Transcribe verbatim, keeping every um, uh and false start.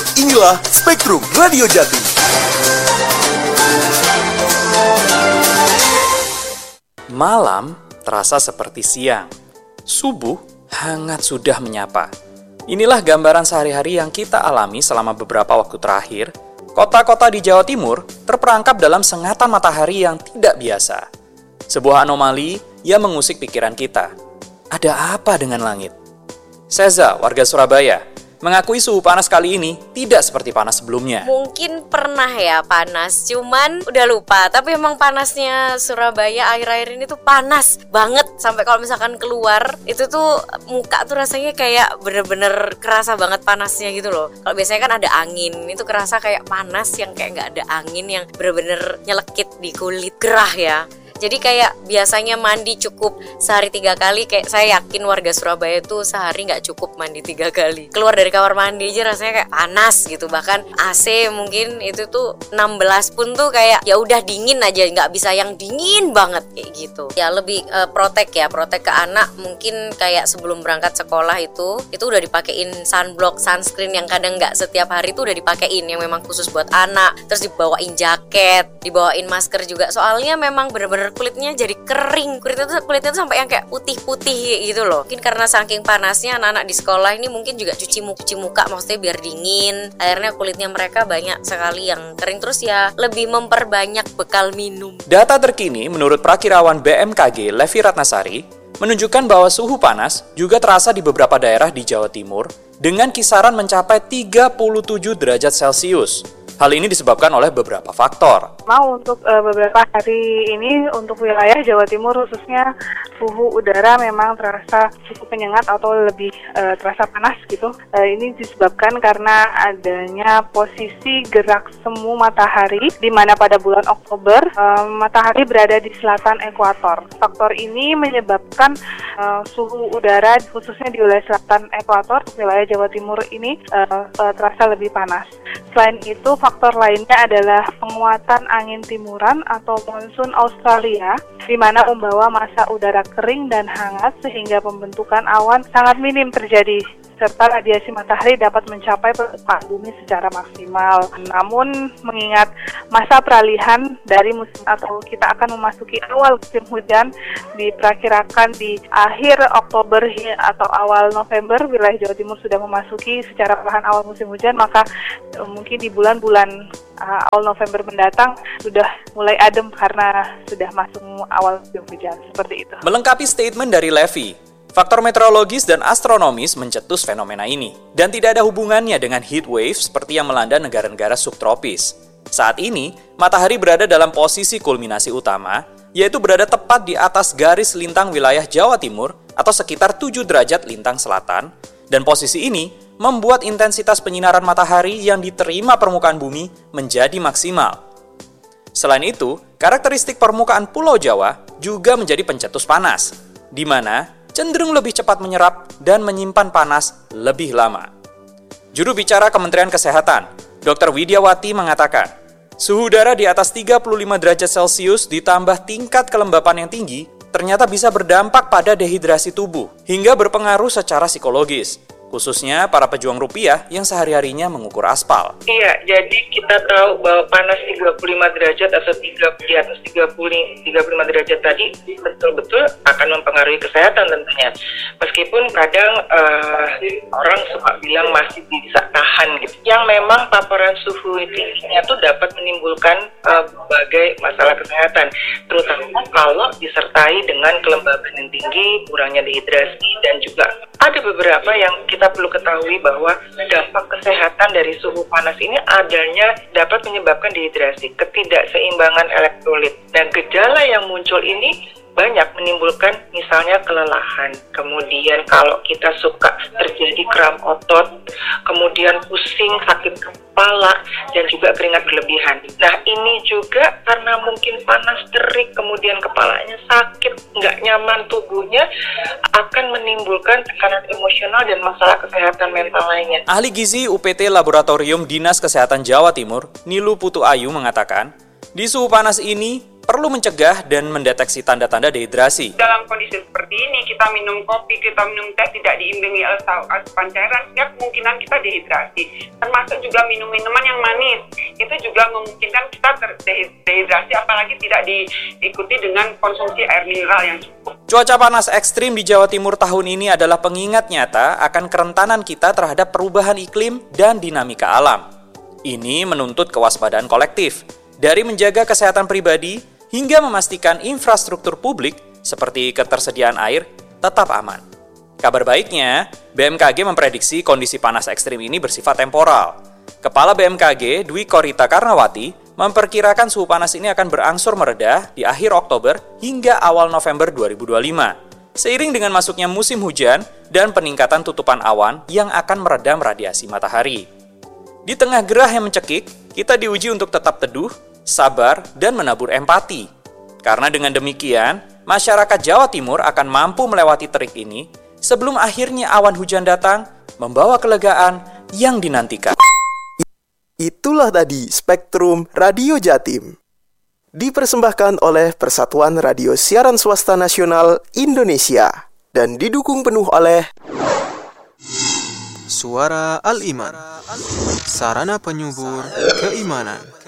Inilah Spektrum Radio Jatim. Malam terasa seperti siang. Subuh hangat sudah menyapa. Inilah gambaran sehari-hari yang kita alami selama beberapa waktu terakhir. Kota-kota di Jawa Timur terperangkap dalam sengatan matahari yang tidak biasa. Sebuah anomali yang mengusik pikiran kita. Ada apa dengan langit? Seza, warga Surabaya, mengakui suhu panas kali ini tidak seperti panas sebelumnya. Mungkin pernah ya panas, cuman udah lupa. Tapi emang panasnya Surabaya akhir-akhir ini tuh panas banget. Sampai kalau misalkan keluar, itu tuh muka tuh rasanya kayak bener-bener kerasa banget panasnya gitu loh. Kalau biasanya kan ada angin, itu kerasa kayak panas yang kayak gak ada angin, yang bener-bener nyelekit di kulit, gerah ya. Jadi kayak biasanya mandi cukup sehari tiga kali, kayak saya yakin warga Surabaya tuh sehari nggak cukup mandi tiga kali. Keluar dari kamar mandi aja rasanya kayak panas gitu. Bahkan A C mungkin itu tuh enam belas pun tuh kayak ya udah dingin aja, nggak bisa yang dingin banget kayak gitu. Ya lebih uh, protek ya, protek ke anak mungkin kayak sebelum berangkat sekolah itu, itu udah dipakein sunblock, sunscreen yang kadang nggak setiap hari tuh udah dipakein, yang memang khusus buat anak. Terus dibawain jaket, dibawain masker juga. Soalnya memang bener-bener kulitnya jadi kering, kulitnya tuh kulitnya tuh sampai yang kayak putih-putih gitu loh. Mungkin karena saking panasnya anak-anak di sekolah ini mungkin juga cuci muka, cuci muka maksudnya biar dingin. Akhirnya kulitnya mereka banyak sekali yang kering, terus ya lebih memperbanyak bekal minum. Data terkini menurut Prakirawan B M K G Levi Ratnasari menunjukkan bahwa suhu panas juga terasa di beberapa daerah di Jawa Timur dengan kisaran mencapai tiga puluh tujuh derajat Celcius. Hal ini disebabkan oleh beberapa faktor. Mau untuk uh, beberapa hari ini untuk wilayah Jawa Timur khususnya suhu udara memang terasa cukup menyengat atau lebih uh, terasa panas gitu. Uh, ini disebabkan karena adanya posisi gerak semu matahari, di mana pada bulan Oktober uh, matahari berada di selatan ekuator. Faktor ini menyebabkan uh, suhu udara khususnya di wilayah selatan ekuator, wilayah Jawa Timur ini uh, uh, terasa lebih panas. Selain itu, faktor lainnya adalah penguatan angin timuran atau monsun Australia, di mana membawa massa udara kering dan hangat sehingga pembentukan awan sangat minim terjadi, serta radiasi matahari dapat mencapai permukaan bumi secara maksimal. Namun, mengingat masa peralihan dari musim atau kita akan memasuki awal musim hujan, diperkirakan di akhir Oktober atau awal November, wilayah Jawa Timur sudah memasuki secara perlahan awal musim hujan, maka mungkin di bulan-bulan uh, awal November mendatang sudah mulai adem karena sudah masuk awal musim hujan, seperti itu. Melengkapi statement dari Levi, faktor meteorologis dan astronomis mencetus fenomena ini, dan tidak ada hubungannya dengan heat wave seperti yang melanda negara-negara subtropis. Saat ini, matahari berada dalam posisi kulminasi utama, yaitu berada tepat di atas garis lintang wilayah Jawa Timur atau sekitar tujuh derajat lintang selatan, dan posisi ini membuat intensitas penyinaran matahari yang diterima permukaan bumi menjadi maksimal. Selain itu, karakteristik permukaan Pulau Jawa juga menjadi pencetus panas, di mana cenderung lebih cepat menyerap dan menyimpan panas lebih lama. Juru bicara Kementerian Kesehatan, Dokter Widiawati mengatakan, suhu udara di atas tiga puluh lima derajat Celcius ditambah tingkat kelembapan yang tinggi ternyata bisa berdampak pada dehidrasi tubuh hingga berpengaruh secara psikologis, khususnya para pejuang rupiah yang sehari-harinya mengukur aspal. Iya, jadi kita tahu bahwa panas tiga puluh lima derajat atau tiga, di atas tiga puluh lima derajat tadi betul-betul akan mempengaruhi kesehatan tentunya. Meskipun kadang uh, orang suka bilang masih bisa tahan gitu. Yang memang paparan suhu tingginya tuh dapat menimbulkan uh, berbagai masalah kesehatan, terutama kalau disertai dengan kelembaban yang tinggi, kurangnya dehidrasi, dan juga ada beberapa yang kita perlu ketahui bahwa dampak kesehatan dari suhu panas ini adanya dapat menyebabkan dehidrasi, ketidakseimbangan elektrolit, dan gejala yang muncul ini banyak menimbulkan misalnya kelelahan, kemudian kalau kita suka terjadi kram otot, kemudian pusing, sakit kepala, dan juga keringat berlebihan. Nah ini juga karena mungkin panas terik, kemudian kepalanya sakit, nggak nyaman tubuhnya, akan menimbulkan tekanan emosional dan masalah kesehatan mental lainnya. Ahli gizi U P T Laboratorium Dinas Kesehatan Jawa Timur, Nilu Putu Ayu mengatakan, di suhu panas ini, perlu mencegah dan mendeteksi tanda-tanda dehidrasi. Dalam kondisi seperti ini, kita minum kopi, kita minum teh tidak diimbangi asupan cairan, sehingga kemungkinan kita dehidrasi. Termasuk juga minum minuman yang manis, itu juga memungkinkan kita terdehidrasi, apalagi tidak diikuti dengan konsumsi air mineral yang cukup. Cuaca panas ekstrim di Jawa Timur tahun ini adalah pengingat nyata akan kerentanan kita terhadap perubahan iklim dan dinamika alam. Ini menuntut kewaspadaan kolektif, dari menjaga kesehatan pribadi hingga memastikan infrastruktur publik seperti ketersediaan air tetap aman. Kabar baiknya, B M K G memprediksi kondisi panas ekstrim ini bersifat temporal. Kepala B M K G, Dwi Korita Karnawati, memperkirakan suhu panas ini akan berangsur mereda di akhir Oktober hingga awal November dua ribu dua puluh lima, seiring dengan masuknya musim hujan dan peningkatan tutupan awan yang akan meredam radiasi matahari. Di tengah gerah yang mencekik, kita diuji untuk tetap teduh, sabar, dan menabur empati. Karena dengan demikian, masyarakat Jawa Timur akan mampu melewati terik ini sebelum akhirnya awan hujan datang, membawa kelegaan yang dinantikan. Itulah tadi Spektrum Radio Jatim. Dipersembahkan oleh Persatuan Radio Siaran Swasta Nasional Indonesia dan didukung penuh oleh Suara Al-Iman, sarana penyubur keimanan.